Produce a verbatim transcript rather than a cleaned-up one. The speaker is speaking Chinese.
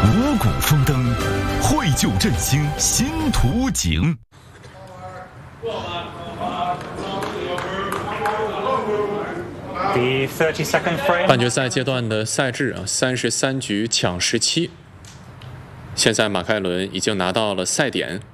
五谷丰登，绘就振兴新图景。 半决赛阶段的赛制啊，三十三局抢十七。现在马凯伦已经拿到了赛点。